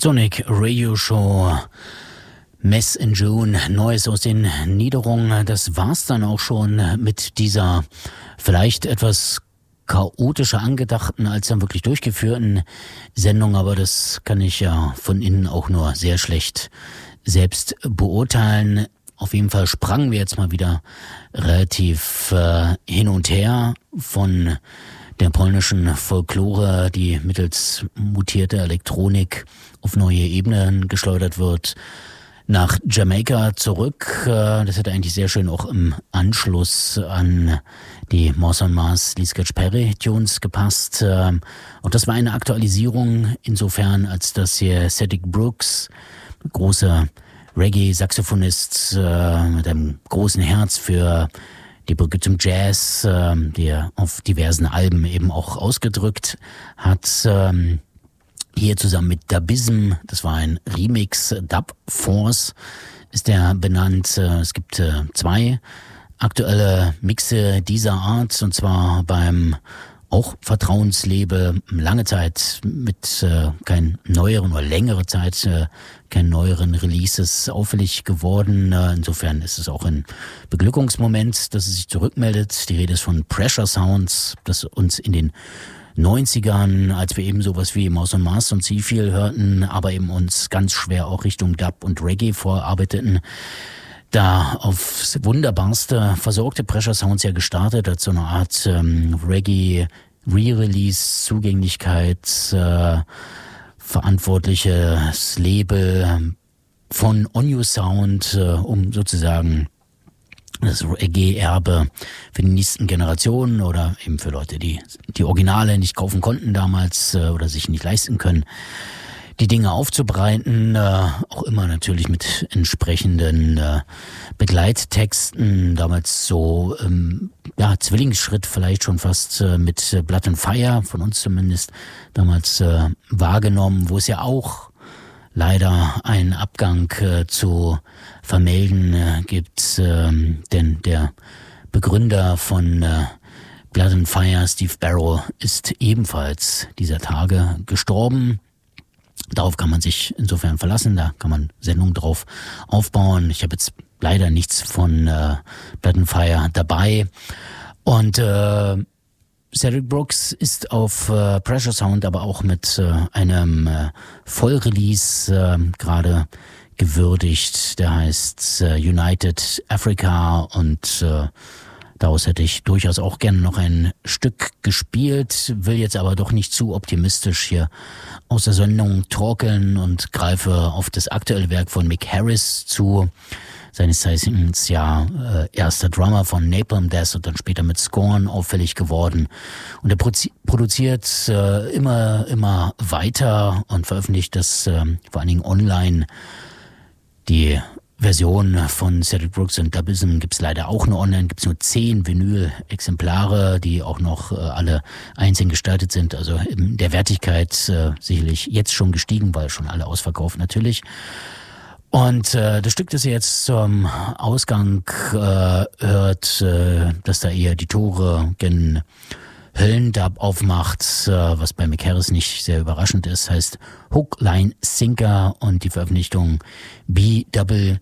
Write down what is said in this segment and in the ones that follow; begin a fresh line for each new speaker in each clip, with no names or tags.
Sonic Radio Show, Mess in June, Neues aus den Niederungen. Das war's dann auch schon mit dieser vielleicht etwas chaotischer angedachten als dann wirklich durchgeführten Sendung, aber das kann ich ja von innen auch nur sehr schlecht selbst beurteilen. Auf jeden Fall sprangen wir jetzt mal wieder relativ hin und her von der polnischen Folklore, die mittels mutierter Elektronik auf neue Ebenen geschleudert wird, nach Jamaika zurück. Das hätte eigentlich sehr schön auch im Anschluss an die Mars on Mars Lee Scratch Perry Tunes gepasst. Und das war eine Aktualisierung insofern, als dass hier Cedric Brooks, großer Reggae-Saxophonist mit einem großen Herz für die Brücke zum Jazz, der auf diversen Alben eben auch ausgedrückt hat. Hier zusammen mit Dubism, das war ein Remix, Dub Force ist der benannt. Es gibt zwei aktuelle Mixe dieser Art, und zwar beim auch Vertrauenslabel, lange Zeit mit keinen neueren oder längere Zeit keinen neueren Releases auffällig geworden. Insofern ist es auch ein Beglückungsmoment, dass es sich zurückmeldet. Die Rede ist von Pressure Sounds, das uns in den 90ern, als wir eben sowas wie Mars on Mars und Seafield hörten, aber eben uns ganz schwer auch Richtung Dub und Reggae vorarbeiteten, da aufs Wunderbarste versorgte Pressure Sounds ja gestartet als so eine Art Reggae Re-Release, Zugänglichkeit, verantwortliches Label von On You Sound, um sozusagen das Reggae-Erbe für die nächsten Generationen oder eben für Leute, die die Originale nicht kaufen konnten damals oder sich nicht leisten können, die Dinge aufzubreiten, auch immer natürlich mit entsprechenden Begleittexten, damals so Zwillingsschritt vielleicht schon fast mit Blood and Fire, von uns zumindest damals wahrgenommen, wo es ja auch leider einen Abgang zu vermelden gibt, denn der Begründer von Blood and Fire, Steve Barrow, ist ebenfalls dieser Tage gestorben. Darauf kann man sich insofern verlassen, da kann man Sendungen drauf aufbauen. Ich habe jetzt leider nichts von Blood and Fire dabei. Und Cedric Brooks ist auf Pressure Sound aber auch mit einem Vollrelease gerade gewürdigt. Der heißt United Africa und daraus hätte ich durchaus auch gerne noch ein Stück gespielt, will jetzt aber doch nicht zu optimistisch hier aus der Sendung torkeln und greife auf das aktuelle Werk von Mick Harris zu, seines Zeichens erster Drummer von Napalm Death und dann später mit Scorn auffällig geworden. Und er produziert immer weiter und veröffentlicht das vor allen Dingen online. Die Version von Cedric Brooks und Dubism gibt's leider auch nur online, gibt's nur 10 Vinyl-Exemplare, die auch noch alle einzeln gestaltet sind, also in der Wertigkeit sicherlich jetzt schon gestiegen, weil schon alle ausverkauft natürlich. Und das Stück, das ihr jetzt zum Ausgang hört, dass da eher die Tore gen Höllendub aufmacht, was bei Mick Harris nicht sehr überraschend ist, heißt Hook, Line, Sinker und die Veröffentlichung BWUU3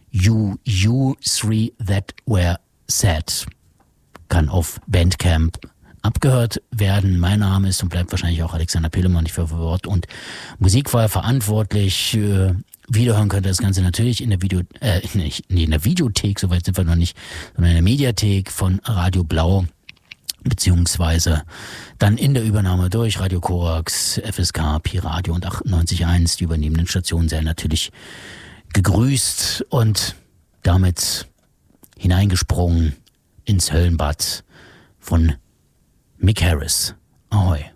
That Were Said kann auf Bandcamp abgehört werden. Mein Name ist und bleibt wahrscheinlich auch Alexander Pillemann, ich für Wort und Musikwahl verantwortlich. Wiederhören könnt ihr das Ganze natürlich in der in der Videothek, soweit sind wir noch nicht, sondern in der Mediathek von Radio Blau, beziehungsweise dann in der Übernahme durch Radio Korax, FSK, Pi-Radio und 98.1, die übernehmenden Stationen, sehr natürlich gegrüßt und damit hineingesprungen ins Höllenbad von Mick Harris. Ahoi.